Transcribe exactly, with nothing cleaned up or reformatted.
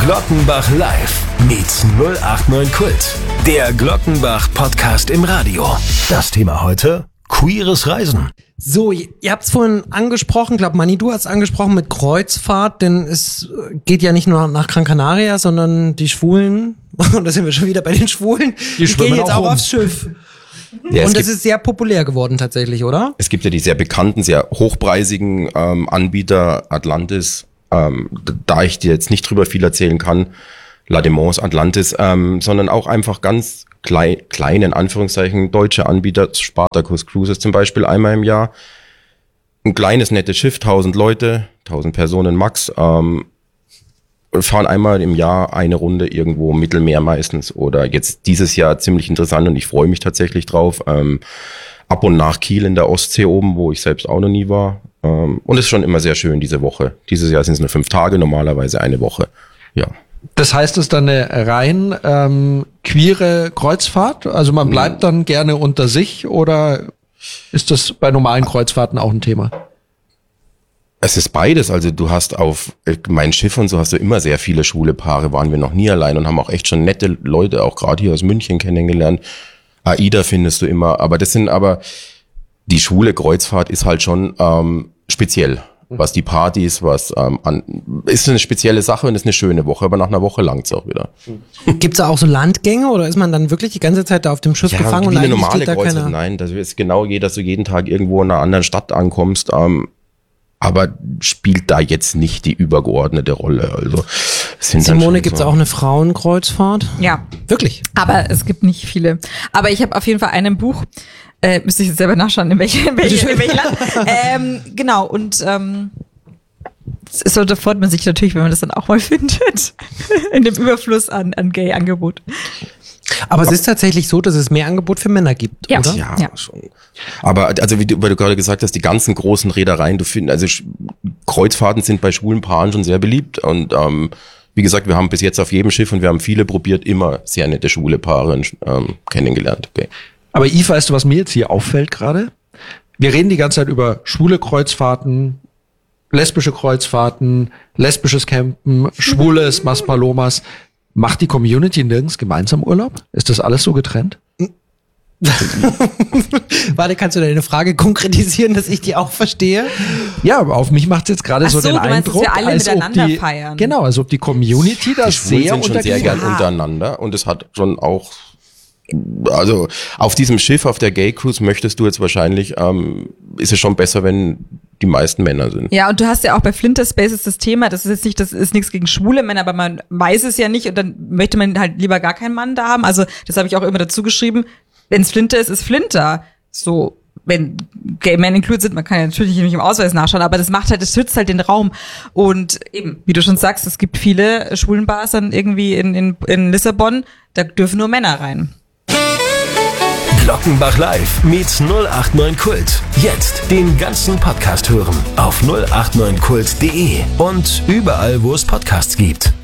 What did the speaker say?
Glockenbach Live meets null acht neun Kult. Der Glockenbach-Podcast im Radio. Das Thema heute: queeres Reisen. So, ihr habt es vorhin angesprochen, ich glaube, Manni, du hast es angesprochen mit Kreuzfahrt, denn es geht ja nicht nur nach Gran Canaria, sondern die Schwulen, und da sind wir schon wieder bei den Schwulen, die, die gehen jetzt auch, auch aufs Schiff. Ja, und das ist sehr populär geworden tatsächlich, oder? Es gibt ja die sehr bekannten, sehr hochpreisigen ähm, Anbieter, Atlantis, ähm, da ich dir jetzt nicht drüber viel erzählen kann, La Démence, Atlantis, ähm, sondern auch einfach ganz klein, kleine, in Anführungszeichen, deutsche Anbieter, Spartacus Cruises zum Beispiel, einmal im Jahr. Ein kleines, nettes Schiff, tausend Leute, tausend Personen max, ähm, fahren einmal im Jahr eine Runde irgendwo im Mittelmeer meistens oder jetzt dieses Jahr ziemlich interessant und ich freue mich tatsächlich drauf. Ähm, ab und nach Kiel in der Ostsee oben, wo ich selbst auch noch nie war. Ähm, und es ist schon immer sehr schön diese Woche. Dieses Jahr sind es nur fünf Tage, normalerweise eine Woche. Ja. Das heißt, es ist dann eine rein ähm, queere Kreuzfahrt? Also man bleibt dann gerne unter sich oder ist das bei normalen Kreuzfahrten auch ein Thema? Es ist beides, also du hast auf mein Schiff und so hast du immer sehr viele schwule Paare, waren wir noch nie allein und haben auch echt schon nette Leute, auch gerade hier aus München kennengelernt. AIDA findest du immer, aber das sind aber, die schwule Kreuzfahrt ist halt schon ähm, speziell, was die Partys, was ähm, an, ist eine spezielle Sache und ist eine schöne Woche, aber nach einer Woche langt's auch wieder. Gibt's da auch so Landgänge oder ist man dann wirklich die ganze Zeit da auf dem Schiff ja, gefangen? Wie und eine eigentlich normale geht da Kreuzfahrt, keiner? nein, das ist genau je, dass du jeden Tag irgendwo in einer anderen Stadt ankommst, ähm, aber spielt da jetzt nicht die übergeordnete Rolle. Also sind Simone, gibt's so auch eine Frauenkreuzfahrt? Ja. Wirklich? Aber es gibt nicht viele. Aber ich habe auf jeden Fall ein Buch, äh, müsste ich jetzt selber nachschauen, in welchem in welche, in welche Land. ähm, genau, und ähm, so, da freut man sich natürlich, wenn man das dann auch mal findet. In dem Überfluss an, an Gay-Angebot. Aber es ist tatsächlich so, dass es mehr Angebot für Männer gibt, ja. oder? Ja, ja, schon. Aber also wie du, weil du gerade gesagt hast, die ganzen großen Reedereien, du findest, also Sch- Kreuzfahrten sind bei schwulen Paaren schon sehr beliebt und ähm, wie gesagt, wir haben bis jetzt auf jedem Schiff und wir haben viele probiert, immer sehr nette schwule Paare ähm, kennengelernt. Okay. Aber Yves, weißt du, was mir jetzt hier auffällt gerade? Wir reden die ganze Zeit über schwule Kreuzfahrten, lesbische Kreuzfahrten, lesbisches Campen, schwules Maspalomas. Macht die Community nirgends gemeinsam Urlaub? Ist das alles so getrennt? Warte, kannst du deine Frage konkretisieren, dass ich die auch verstehe? Ja, aber auf mich macht es jetzt gerade so, so den du meinst, Eindruck, dass wir alle als ob miteinander die, feiern. genau, als ob die Community da Die Schwulen sehr sind schon sehr gern untergeht. untereinander und es hat schon auch, also auf diesem Schiff, auf der Gay Cruise möchtest du jetzt wahrscheinlich, ähm, ist es schon besser, wenn die meisten Männer sind. Ja, und du hast ja auch bei Flinter Spaces das Thema, das ist jetzt nicht, das ist nichts gegen schwule Männer, aber man weiß es ja nicht und dann möchte man halt lieber gar keinen Mann da haben. Also das habe ich auch immer dazu geschrieben, wenn es Flinter ist, ist Flinter. So, wenn Gay Men included sind, man kann ja natürlich nicht im Ausweis nachschauen, aber das macht halt, das schützt halt den Raum. Und eben, wie du schon sagst, es gibt viele Schwulenbars dann irgendwie in, in, in Lissabon, da dürfen nur Männer rein. Glockenbach Live meets null acht neun Kult. Jetzt den ganzen Podcast hören auf null acht neun kult punkt de und überall, wo es Podcasts gibt.